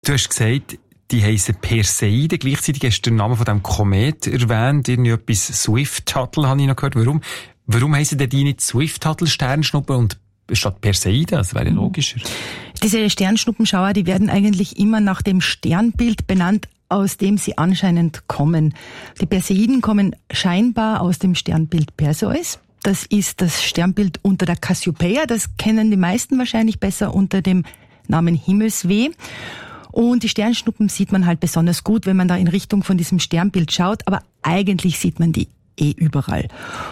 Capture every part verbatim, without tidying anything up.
Du hast gesagt, die heissen Perseiden. Gleichzeitig hast du den Namen von diesem Komet erwähnt. Irgendwie etwas Swift-Shuttle habe ich noch gehört. Warum, warum heissen denn die nicht Swift-Shuttle Sternschnuppe und statt Perseiden? Das wäre logischer. Diese Sternschnuppenschauer, die werden eigentlich immer nach dem Sternbild benannt, aus dem sie anscheinend kommen. Die Perseiden kommen scheinbar aus dem Sternbild Perseus. Das ist das Sternbild unter der Cassiopeia. Das kennen die meisten wahrscheinlich besser unter dem Namen Himmelsweh. Und die Sternschnuppen sieht man halt besonders gut, wenn man da in Richtung von diesem Sternbild schaut. Aber eigentlich sieht man die eh überall.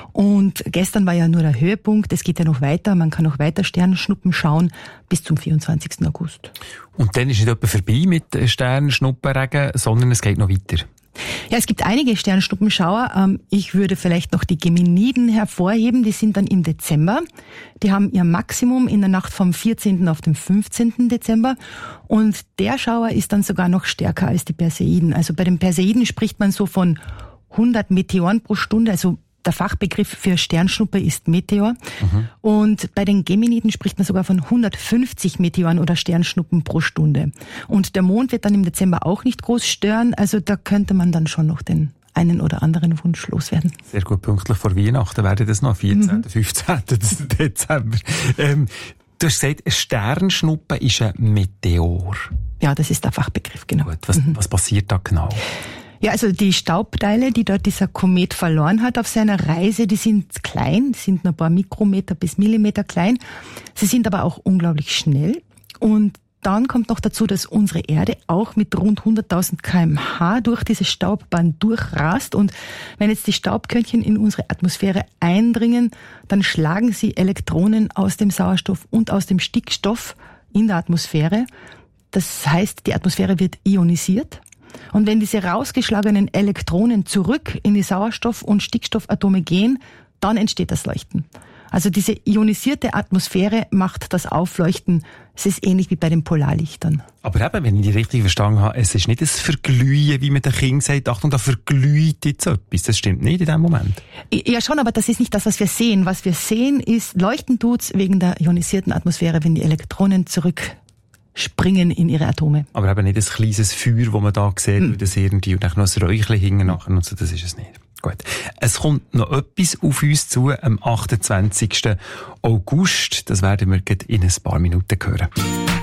Und gestern war ja nur der Höhepunkt. Es geht ja noch weiter. Man kann noch weiter Sternschnuppen schauen bis zum vierundzwanzigsten August. Und dann ist nicht etwa vorbei mit Sternschnuppenregen, sondern es geht noch weiter. Ja, es gibt einige Sternschnuppenschauer. Ich würde vielleicht noch die Geminiden hervorheben. Die sind dann im Dezember. Die haben ihr Maximum in der Nacht vom vierzehnten auf den fünfzehnten Dezember. Und der Schauer ist dann sogar noch stärker als die Perseiden. Also bei den Perseiden spricht man so von hundert Meteoren pro Stunde. Also der Fachbegriff für Sternschnuppe ist Meteor. Mhm. Und bei den Geminiden spricht man sogar von hundertfünfzig Meteoren oder Sternschnuppen pro Stunde. Und der Mond wird dann im Dezember auch nicht groß stören. Also da könnte man dann schon noch den einen oder anderen Wunsch loswerden. Sehr gut, pünktlich vor Weihnachten wäre das noch, vierzehnten, mhm. fünfzehnten Dezember. Ähm, du hast gesagt, eine Sternschnuppe ist ein Meteor. Ja, das ist der Fachbegriff, genau. Gut, was, mhm. was passiert da genau? Ja, also die Staubteile, die dort dieser Komet verloren hat auf seiner Reise, die sind klein, sind nur ein paar Mikrometer bis Millimeter klein. Sie sind aber auch unglaublich schnell. Und dann kommt noch dazu, dass unsere Erde auch mit rund hunderttausend Kilometer pro Stunde durch diese Staubbahn durchrast. Und wenn jetzt die Staubkörnchen in unsere Atmosphäre eindringen, dann schlagen sie Elektronen aus dem Sauerstoff und aus dem Stickstoff in der Atmosphäre. Das heißt, die Atmosphäre wird ionisiert. Und wenn diese rausgeschlagenen Elektronen zurück in die Sauerstoff- und Stickstoffatome gehen, dann entsteht das Leuchten. Also diese ionisierte Atmosphäre macht das Aufleuchten. Es ist ähnlich wie bei den Polarlichtern. Aber eben, wenn ich die richtig verstanden habe, es ist nicht das Verglühen, wie man den Kindern sagt, Achtung, da verglüht jetzt etwas. Das stimmt nicht in dem Moment. Ja schon, aber das ist nicht das, was wir sehen. Was wir sehen ist, leuchten tut's wegen der ionisierten Atmosphäre, wenn die Elektronen zurück springen in ihre Atome. Aber eben nicht ein kleines Feuer, das man da sieht, mm. das irgendwie, und dann noch ein Räuchchen hinten nachher und so, das ist es nicht. Gut. Es kommt noch etwas auf uns zu am achtundzwanzigsten August. Das werden wir in ein paar Minuten hören.